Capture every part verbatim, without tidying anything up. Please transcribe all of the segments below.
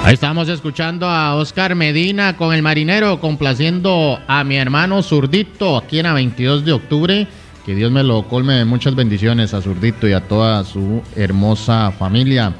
Ahí estamos escuchando a Oscar Medina con El Marinero, complaciendo a mi hermano Zurdito aquí en la veintidós de octubre. Que Dios me lo colme de muchas bendiciones a Zurdito y a toda su hermosa familia.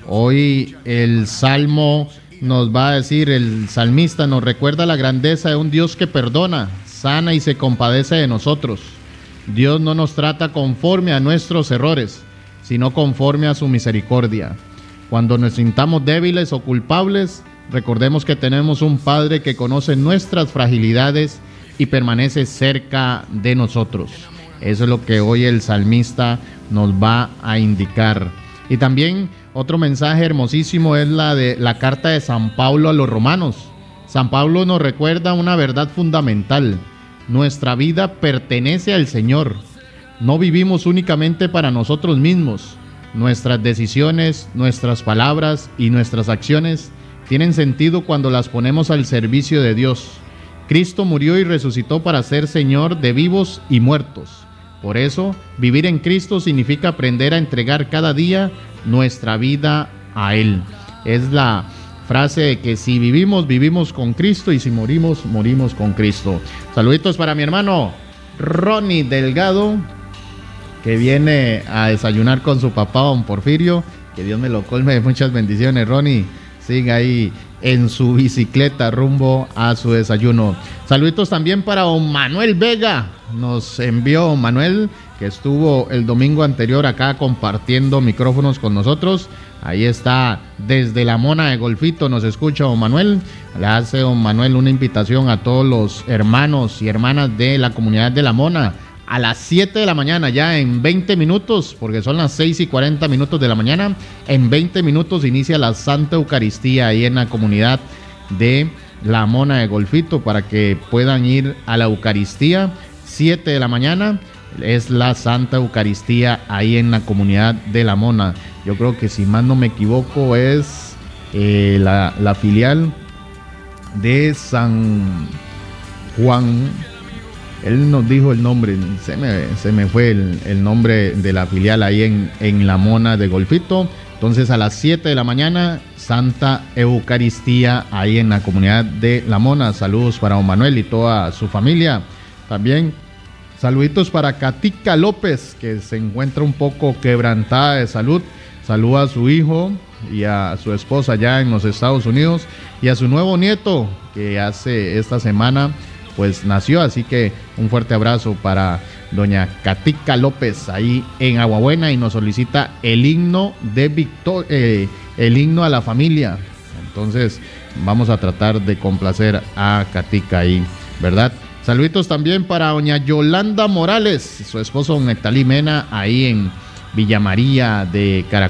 Hoy el Salmo nos va a decir, el salmista nos recuerda la grandeza de un Dios que perdona, sana y se compadece de nosotros. Dios no nos trata conforme a nuestros errores, sino conforme a su misericordia. Cuando nos sintamos débiles o culpables, recordemos que tenemos un Padre que conoce nuestras fragilidades y permanece cerca de nosotros. Eso es lo que hoy el salmista nos va a indicar. Y también otro mensaje hermosísimo es la de la carta de San Pablo a los romanos. San Pablo nos recuerda una verdad fundamental. Nuestra vida pertenece al Señor. No vivimos únicamente para nosotros mismos. Nuestras decisiones, nuestras palabras y nuestras acciones tienen sentido cuando las ponemos al servicio de Dios. Cristo murió y resucitó para ser Señor de vivos y muertos. Por eso, vivir en Cristo significa aprender a entregar cada día nuestra vida a Él. Es la frase de que si vivimos, vivimos con Cristo, y si morimos, morimos con Cristo. Saluditos para mi hermano Ronnie Delgado, que viene a desayunar con su papá, don Porfirio. Que Dios me lo colme de muchas bendiciones, Ronnie. Siga ahí en su bicicleta rumbo a su desayuno. Saluditos también para don Manuel Vega. Nos envió don Manuel, que estuvo el domingo anterior acá compartiendo micrófonos con nosotros. Ahí está, desde la Mona de Golfito nos escucha don Manuel. Le hace don Manuel una invitación a todos los hermanos y hermanas de la comunidad de la Mona. A las siete de la mañana, ya en veinte minutos, porque son las seis y cuarenta minutos de la mañana, en veinte minutos inicia la Santa Eucaristía ahí en la comunidad de la Mona de Golfito, para que puedan ir a la Eucaristía. siete de la mañana es la Santa Eucaristía ahí en la comunidad de la Mona. Yo creo que, si más no me equivoco, es eh, la, la filial de San Juan. Él nos dijo el nombre, se me, se me fue el, el nombre de la filial ahí en, en la Mona de Golfito. Entonces, a las siete de la mañana, Santa Eucaristía ahí en la comunidad de la Mona. Saludos para don Manuel y toda su familia. También saluditos para Katica López, que se encuentra un poco quebrantada de salud. Saluda a su hijo y a su esposa allá en los Estados Unidos, y a su nuevo nieto, que hace esta semana pues nació. Así que un fuerte abrazo para doña Katica López ahí en Aguabuena, y nos solicita el himno de victoria, eh, el himno a la familia. Entonces vamos a tratar de complacer a Katica ahí, ¿verdad? Saluditos también para doña Yolanda Morales, su esposo don Nectalí Mena, ahí en Villa María de Caracol.